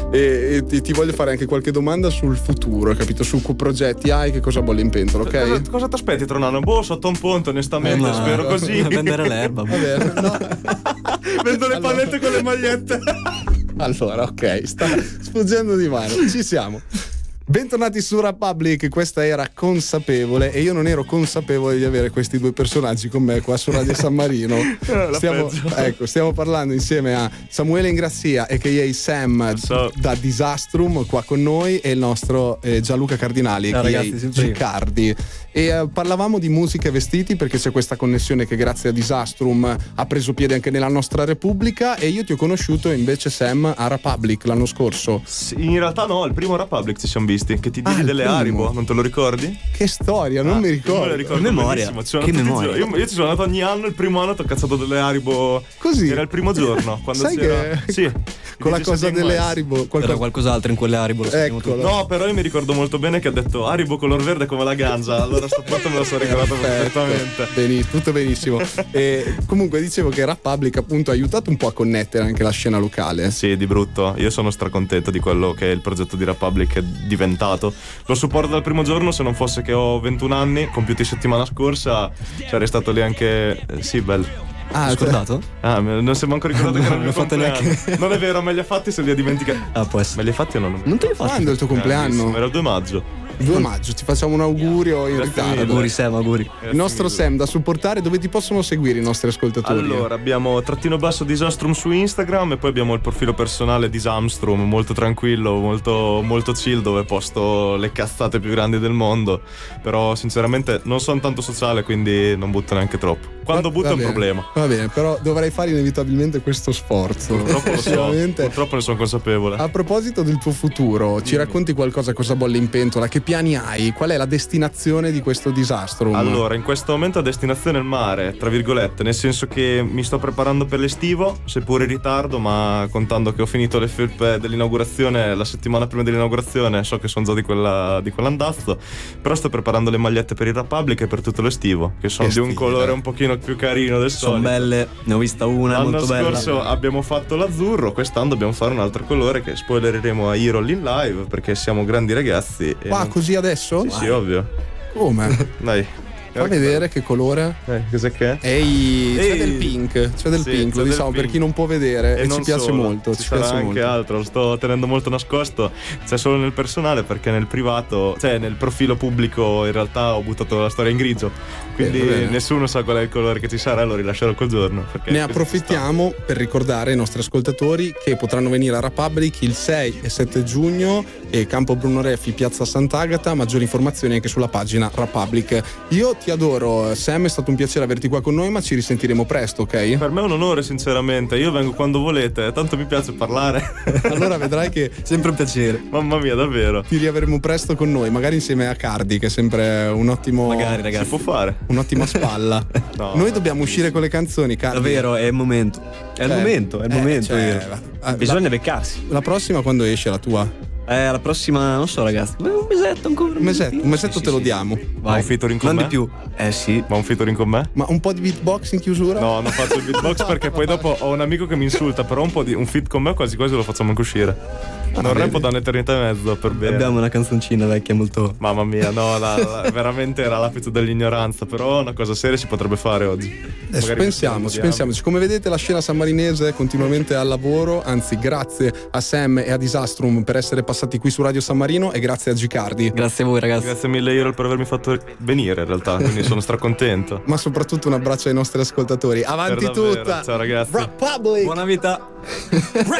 e ti voglio fare anche qualche domanda sul futuro, capito? Su che progetti hai, che cosa bolle in pentola, ok? Cosa ti aspetti tra un anno? Boh, sotto un ponte, onestamente, spero così. Vendere l'erba. Vabbè, no. Vendo le pallette con le magliette. Allora, ok, sta sfuggendo di mano. Ci siamo. Bentornati su Republic, questa era Consapevole e io non ero consapevole di avere questi due personaggi con me qua su Radio San Marino. Stiamo parlando insieme a Samuele Ingrazia a.k.a. Sam da Disastrum qua con noi e il nostro Gianluca Cardinali a.k.a. Gicardi. E parlavamo di musica e vestiti perché c'è questa connessione che grazie a Disastrum ha preso piede anche nella nostra Repubblica e io ti ho conosciuto invece Sam a Republic l'anno scorso. Sì, in realtà no, al primo Republic ci siamo visti che ti diedi delle Haribo, non te lo ricordi? Che storia, non mi ricordo. Me lo ricordo memoria. Che memoria. Io ci sono andato ogni anno, il primo anno ti ho cazzato delle Haribo. Così? Era il primo giorno quando sai c'era. Che... Sì. Con la cosa delle Haribo Era qualcos'altro in quelle Haribo. No, però io mi ricordo molto bene che ha detto Haribo color verde come la ganza. Allora sto punto me lo sono ricordato perfettamente. Tutto benissimo. E comunque dicevo che Republic appunto ha aiutato un po' a connettere anche la scena locale. Sì, di brutto. Io sono stracontento di quello che il progetto di Republic è diventato. Lo supporto dal primo giorno, se non fosse che ho 21 anni, compiuti settimana scorsa, sarei stato lì anche sì, bello. Ah, scordato? Non siamo ancora ricordato che era il mio compleanno. neanche... Non è vero, me li ha fatti se li ha dimenticati. Può essere. Me li ha fatti o no? Non te li fatti? Quando è il tuo compleanno? Era il 2 maggio. 2 maggio, ti facciamo un augurio in ritardo. Auguri Sam, auguri. Il nostro Sam da supportare, dove ti possono seguire i nostri ascoltatori? Allora, abbiamo _ Disastrum su Instagram e poi abbiamo il profilo personale Disamstrum, molto tranquillo, molto, molto chill, dove posto le cazzate più grandi del mondo. Però sinceramente non sono tanto sociale, quindi non butto neanche troppo. Quando butto è un problema. Va bene, però dovrai fare inevitabilmente questo sforzo. Purtroppo lo so, purtroppo ne sono consapevole. A proposito del tuo futuro, ci racconti qualcosa, cosa bolle in pentola? Che piani hai? Qual è la destinazione di questo Disastrum? Allora, in questo momento la destinazione è il mare, tra virgolette, nel senso che mi sto preparando per l'estivo, seppur in ritardo, ma contando che ho finito le felpe dell'inaugurazione la settimana prima dell'inaugurazione, so che sono già di quell'andazzo, però sto preparando le magliette per il Republic e per tutto l'estivo, che sono di un colore un pochino più carino del solito. Sono belle, ne ho vista una molto bella. L'anno scorso abbiamo fatto l'azzurro, quest'anno dobbiamo fare un altro colore che spoilereremo a Irol in live perché siamo grandi ragazzi. Così adesso? Sì, ovvio. Come? Dai. Fa vedere che colore? Cos'è che è? C'è del pink. C'è del pink, lo diciamo per chi non può vedere e ci piace molto. Ci sarà anche altro, lo sto tenendo molto nascosto. C'è solo nel personale perché nel privato, cioè nel profilo pubblico in realtà ho buttato la storia in grigio. Quindi nessuno sa qual è il colore che ci sarà e lo rilascerò quel giorno. Ne approfittiamo per ricordare ai nostri ascoltatori che potranno venire a Republic il 6 e 7 giugno e Campo Bruno Reffi, Piazza Sant'Agata. Maggiori informazioni anche sulla pagina Republic. Io ti adoro Sam, è stato un piacere averti qua con noi, ma ci risentiremo presto, ok? Per me è un onore sinceramente, io vengo quando volete, tanto mi piace parlare. Allora vedrai che sempre un piacere. Mamma mia, davvero. Ti riavremo presto con noi, magari insieme a Cardi, che è sempre un ottimo, magari ragazzi, si può fare un'ottima spalla. No, noi dobbiamo uscire con le canzoni, Cardi. Davvero, è il momento. È il momento. Bisogna beccarsi. La prossima quando esce la tua? La prossima, non so ragazzi, un mesetto ancora. Un mesetto te lo diamo. Vai. Un featuring con me? Non di più. Sì. Ma un featuring con me? Ma un po' di beatbox in chiusura? No, non faccio il beatbox perché poi dopo ho un amico che mi insulta, però un feat con me quasi quasi lo facciamo anche uscire. Non rappo da un'eternità e mezzo, per bene. Abbiamo una canzoncina vecchia molto... Mamma mia, no, veramente era l'apito dell'ignoranza, però una cosa seria si potrebbe fare oggi. Pensiamoci. Come vedete la scena sammarinese è continuamente al lavoro, anzi grazie a Sam e a Disastrum per essere passati qui su Radio San Marino e grazie a Gicardi. Grazie a voi ragazzi. Grazie mille Irol per avermi fatto venire in realtà, quindi sono stracontento. Ma soprattutto un abbraccio ai nostri ascoltatori. Avanti tutta! Ciao ragazzi. Republic! Buona vita!